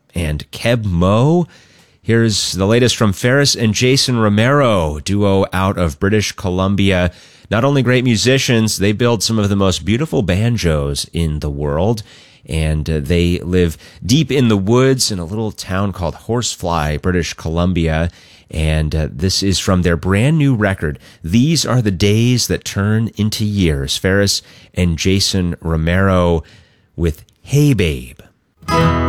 and Keb Mo. Here's the latest from Ferris and Jason Romero, duo out of British Columbia. Not only great musicians, they build some of the most beautiful banjos in the world. And they live deep in the woods in a little town called Horsefly, British Columbia. And this is from their brand new record, These Are the Days That Turn Into Years. Ferris and Jason Romero with Hey Babe.